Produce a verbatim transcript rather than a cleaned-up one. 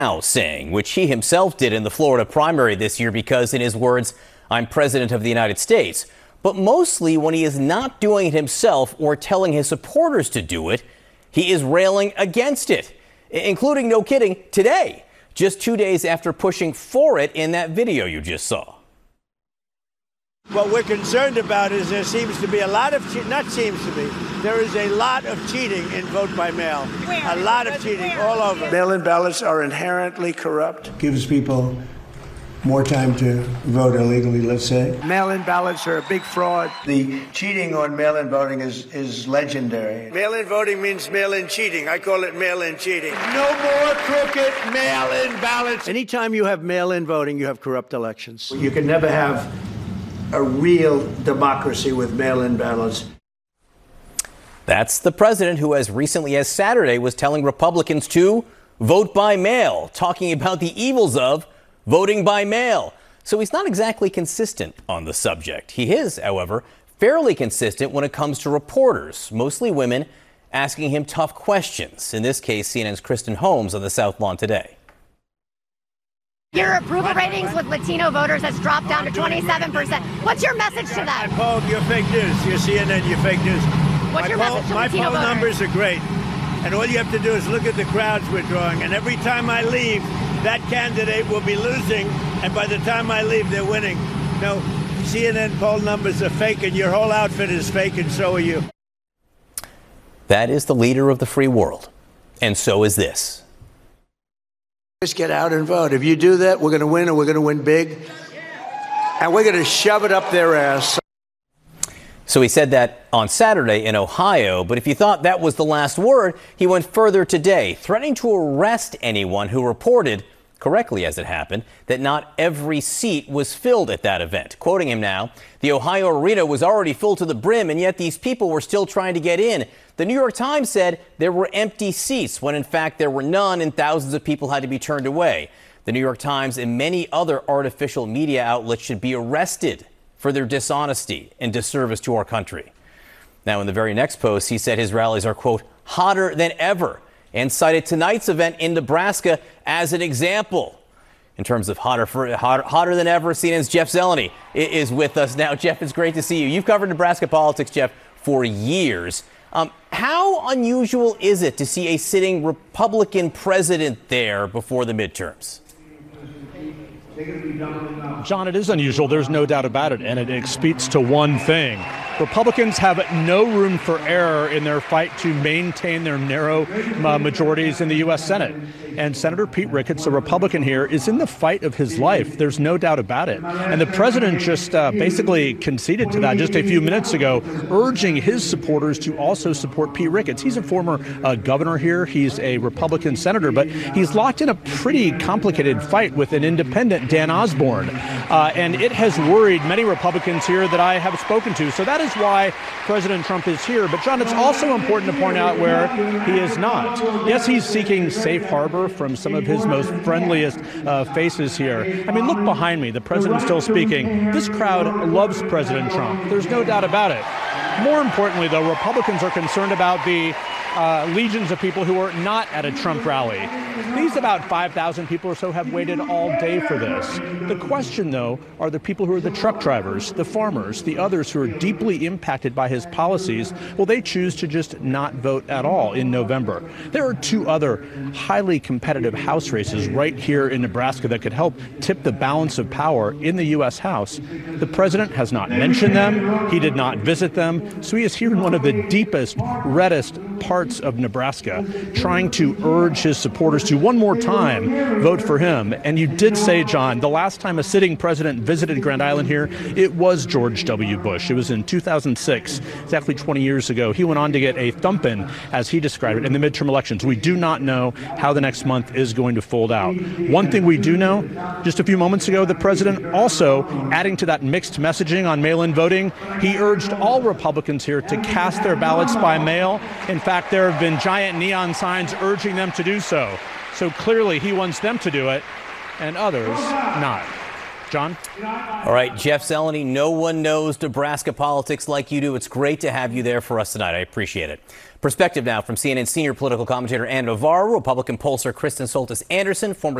now saying, which he himself did in the Florida primary this year because, in his words, I'm president of the United States. But mostly when he is not doing it himself or telling his supporters to do it, he is railing against it, including, no kidding, today, just two days after pushing for it in that video you just saw. What we're concerned about is there seems to be a lot of, che- not seems to be, there is a lot of cheating in vote by mail. Where? A lot of cheating Where? all over. Mail-in ballots are inherently corrupt. Gives people more time to vote illegally, let's say. Mail-in ballots are a big fraud. The cheating on mail-in voting is, is legendary. Mail-in voting means mail-in cheating. I call it mail-in cheating. No more crooked mail-in ballots. Anytime you have mail-in voting, you have corrupt elections. You can never have a real democracy with mail-in ballots. That's the president who, as recently as Saturday, was telling Republicans to vote by mail, talking about the evils of voting by mail. So he's not exactly consistent on the subject. He is, however, fairly consistent when it comes to reporters, mostly women, asking him tough questions. In this case, C N N's Kristen Holmes on the South Lawn today. Your approval ratings with Latino voters has dropped down to twenty-seven percent. What's your message to them? My poll, you're fake news. You're C N N, you're fake news. What's my your poll, message to My Latino poll voters? numbers are great. And all you have to do is look at the crowds we're drawing. And every time I leave, that candidate will be losing. And by the time I leave, they're winning. No, C N N poll numbers are fake, and your whole outfit is fake, and so are you. That is the leader of the free world. And so is this. Just get out and vote. If you do that, we're going to win, and we're going to win big. And we're going to shove it up their ass. So he said that on Saturday in Ohio, but if you thought that was the last word, he went further today, threatening to arrest anyone who reported, correctly as it happened, that not every seat was filled at that event. Quoting him now, the Ohio arena was already full to the brim, and yet these people were still trying to get in. The New York Times said there were empty seats when in fact there were none, and thousands of people had to be turned away. The New York Times and many other artificial media outlets should be arrested for their dishonesty and disservice to our country. Now, in the very next post, he said his rallies are, quote, hotter than ever, and cited tonight's event in Nebraska as an example. In terms of hotter, for, hotter, hotter than ever, C N N's Jeff Zeleny is with us now. Jeff, it's great to see you. You've covered Nebraska politics, Jeff, for years. Um, how unusual is it to see a sitting Republican president there before the midterms? John, it is unusual. There's no doubt about it. And it speaks to one thing. Republicans have no room for error in their fight to maintain their narrow uh, majorities in the U S Senate. And Senator Pete Ricketts, a Republican here, is in the fight of his life. There's no doubt about it. And the president just uh, basically conceded to that just a few minutes ago, urging his supporters to also support Pete Ricketts. He's a former uh, governor here. He's a Republican senator, but he's locked in a pretty complicated fight with an independent, Dan Osborne. Uh, and it has worried many Republicans here that I have spoken to. So that is why President Trump is here. But, John, it's also important to point out where he is not. Yes, he's seeking safe harbor from some of his most friendliest uh, faces here. I mean, look behind me. The president's still speaking. This crowd loves President Trump. There's no doubt about it. More importantly, though, Republicans are concerned about the uh, legions of people who are not at a Trump rally. These about five thousand people or so have waited all day for this. The question, though, are the people who are the truck drivers, the farmers, the others who are deeply impacted by his policies. Will they choose to just not vote at all in November? There are two other highly competitive House races right here in Nebraska that could help tip the balance of power in the U S House. The president has not mentioned them. He did not visit them. So he is here in one of the deepest, reddest parts of Nebraska, trying to urge his supporters to one more time vote for him. And you did say, John, the last time a sitting president visited Grand Island here, it was George W. Bush. It was in two thousand six, exactly twenty years ago. He went on to get a thumping, as he described it, in the midterm elections. We do not know how the next month is going to fold out. One thing we do know, just a few moments ago, the president also, adding to that mixed messaging on mail-in voting, he urged all Republicans here to cast their ballots by mail. In fact, there have been giant neon signs urging them to do so. So clearly he wants them to do it and others not. John? All right, Jeff Zeleny, no one knows Nebraska politics like you do. It's great to have you there for us tonight. I appreciate it. Perspective now from C N N senior political commentator Ann Navarro, Republican pollster Kristen Soltis Anderson, former